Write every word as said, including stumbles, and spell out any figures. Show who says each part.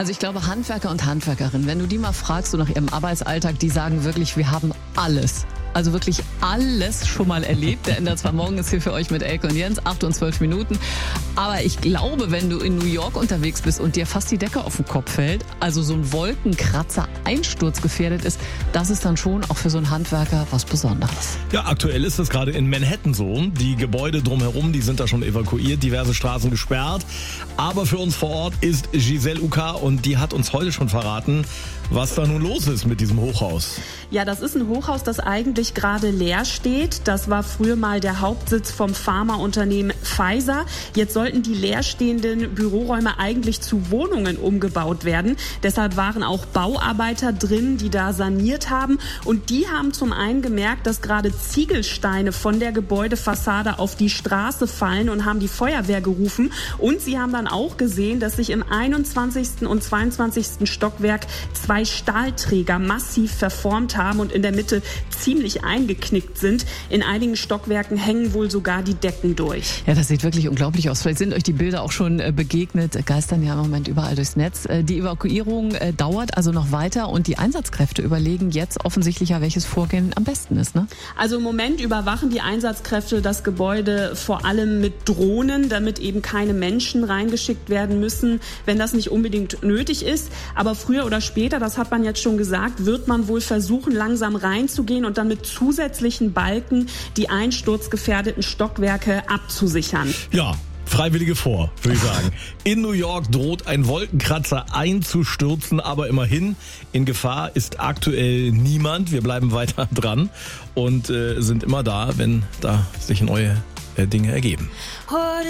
Speaker 1: Also ich glaube, Handwerker und Handwerkerinnen, wenn du die mal fragst, so nach ihrem Arbeitsalltag, die sagen wirklich, wir haben alles. Also wirklich alles schon mal erlebt. Der Ender zwar morgen ist hier für euch mit Elke und Jens, acht und zwölf Minuten. Aber ich glaube, wenn du in New York unterwegs bist und dir fast die Decke auf den Kopf fällt, also so ein Wolkenkratzer einsturzgefährdet ist, das ist dann schon auch für so einen Handwerker was Besonderes.
Speaker 2: Ja, aktuell ist das gerade in Manhattan so. Die Gebäude drumherum, die sind da schon evakuiert, diverse Straßen gesperrt. Aber für uns vor Ort ist Giselle Uka und die hat uns heute schon verraten, was da nun los ist mit diesem Hochhaus.
Speaker 3: Ja, das ist ein Hochhaus, das eigentlich gerade leer steht. Das war früher mal der Hauptsitz vom Pharmaunternehmen Pfizer. Jetzt sollten die leerstehenden Büroräume eigentlich zu Wohnungen umgebaut werden. Deshalb waren auch Bauarbeiter drin, die da saniert haben. Und die haben zum einen gemerkt, dass gerade Ziegelsteine von der Gebäudefassade auf die Straße fallen und haben die Feuerwehr gerufen. Und sie haben dann auch gesehen, dass sich im einundzwanzigsten und zweiundzwanzigsten Stockwerk zwei Stahlträger massiv verformt haben und in der Mitte ziemlich eingeknickt sind. In einigen Stockwerken hängen wohl sogar die Decken durch.
Speaker 1: Ja, das sieht wirklich unglaublich aus. Vielleicht sind euch die Bilder auch schon begegnet, geistern ja im Moment überall durchs Netz. Die Evakuierung dauert also noch weiter und die Einsatzkräfte überlegen jetzt offensichtlich ja, welches Vorgehen am besten ist, ne?
Speaker 3: Also im Moment überwachen die Einsatzkräfte das Gebäude vor allem mit Drohnen, damit eben keine Menschen reingeschickt werden müssen, wenn das nicht unbedingt nötig ist. Aber früher oder später, das hat man jetzt schon gesagt, wird man wohl versuchen, langsam reinzugehen und dann mit zusätzlichen Balken die einsturzgefährdeten Stockwerke abzusichern.
Speaker 2: Ja, Freiwillige vor, würde ich sagen. In New York droht ein Wolkenkratzer einzustürzen, aber immerhin in Gefahr ist aktuell niemand. Wir bleiben weiter dran und äh, sind immer da, wenn da sich neue äh, Dinge ergeben.